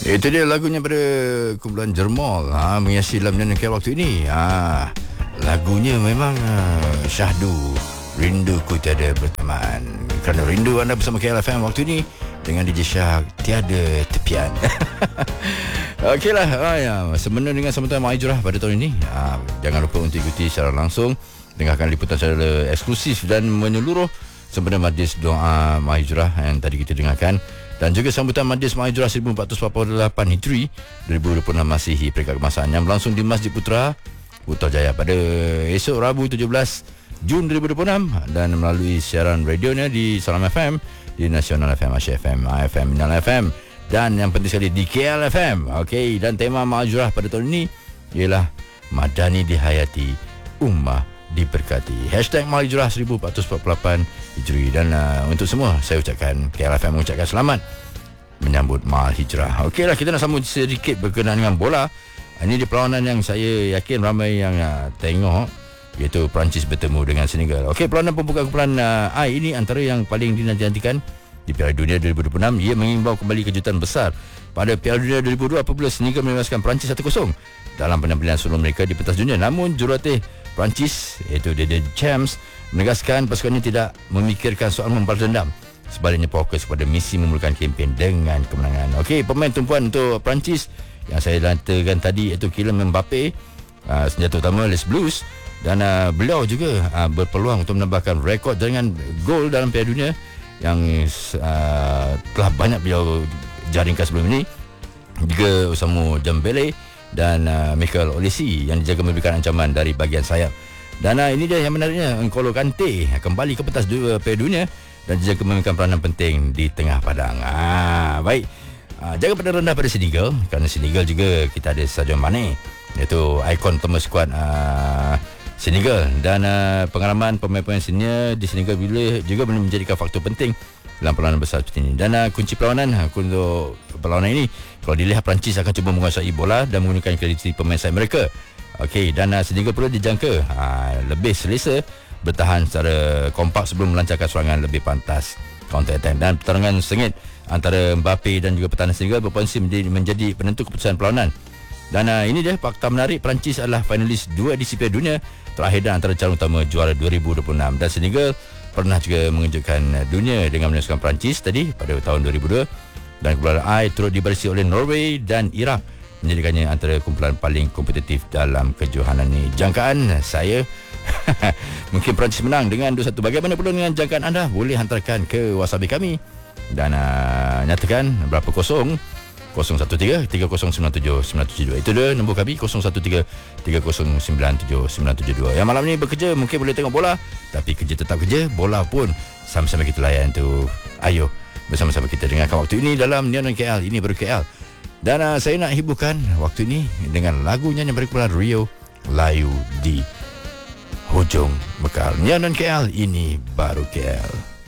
Itu dia lagunya pada kumpulan Jermol, menghiasi dalam nyanyian waktu ini. Lagunya memang syahdu, rinduku tiada berteman. Kerana rindu anda bersama KLFM waktu ini dengan DJ Syah tiada tepian. Okeylah, sebenarnya dengan sambutan Mahijrah pada tahun ini, jangan lupa untuk ikuti secara langsung, dengarkan liputan secara eksklusif dan menyeluruh sempena Majlis Doa Mahijrah yang tadi kita dengarkan, dan juga sambutan Majlis Mahijrah 1448 Hijri 2026 Masihi peringkat kebangsaan yang berlangsung di Masjid Putrajaya pada esok Rabu 17 Jun 2026 dan melalui siaran radionya di Salam FM, di Nasional FM, Asyik FM, AFM, Minal FM dan yang penting sekali di KL FM. Okey, dan tema Mahijrah pada tahun ini ialah Madani dihayati, Ummah diberkati. #Mahijrah 1448 Hijri. Dan untuk semua saya ucapkan, KLFM mengucapkan selamat menyambut Mahijrah. Okeylah, kita nak sambung sedikit berkenaan dengan bola. Ini di perlawanan yang saya yakin ramai yang tengok, iaitu Perancis bertemu dengan Senegal. Okey, perlawanan pembukaan kumpulan I ini antara yang paling dinantikan di Piala Dunia 2026. Ia mengimbau kembali kejutan besar pada Piala Dunia 2002 apabila Senegal membebaskan Perancis 1-0 dalam penampilan sebelum mereka di pentas dunia. Namun jurulatih Perancis, iaitu The Champs, menegaskan pasukannya tidak memikirkan soal membalas dendam. Sebaliknya fokus kepada misi memulakan kempen dengan kemenangan. Okey, pemain tumpuan untuk Perancis yang saya lantarkan tadi iaitu Kylian Mbappe, senjata utama Les Blues, dan beliau juga berpeluang untuk menambahkan rekod jaringan gol dalam Piala Dunia yang telah banyak beliau jaringkan sebelum ini. Juga Osamu Dembele dan Michael Olise yang dijaga memberikan ancaman dari bahagian sayap. Dan ini dia yang menariknya, N'Golo Kante kembali ke pentas Piala Dunia dan dijaga memainkan peranan penting di tengah padang. Baik, jangan pada rendah pada Senegal, kerana Senegal juga kita ada Sadio Mane, iaitu ikon utama skuad Senegal, dan pengalaman pemain-pemain senior di Senegal juga menjadikan faktor penting dalam perlawanan besar seperti ini. Dan kunci perlawanan untuk perlawanan ini, kalau dilihat, Perancis akan cuba menguasai bola dan menggunakan kreativiti pemain sayap mereka. Okey, dan Senegal perlu dijangka lebih selesa bertahan secara kompak sebelum melancarkan serangan lebih pantas, counter attack. Dan pertarungan sengit antara Mbappe dan juga pertahanan Senegal berpotensi menjadi penentu keputusan perlawanan. Dan ini dia fakta menarik, Perancis adalah finalis 2 edisi Piala Dunia terakhir dan antara calon utama juara 2026, dan Senegal pernah juga mengejutkan dunia dengan menewaskan Perancis tadi pada tahun 2002, dan kumpulan I turut dibarisi oleh Norway dan Iraq, menjadikannya antara kumpulan paling kompetitif dalam kejohanan ini. Jangkaan saya mungkin Perancis menang dengan 2-1. Bagaimana pula dengan jangkaan anda? Boleh hantarkan ke WhatsApp kami dan nyatakan berapa kosong 013-3097-972. Itu dia nombor kami, 013-3097-972. Yang malam ni bekerja mungkin boleh tengok bola, tapi kerja tetap kerja, bola pun sama-sama kita layan tu. Ayo bersama-sama kita dengarkan waktu ini dalam Neon KL. Ini baru KL. Dan saya nak hiburkan waktu ini dengan lagunya yang berkumpulan Rio, Layu di Hujung Mekar. Neon KL, ini baru KL.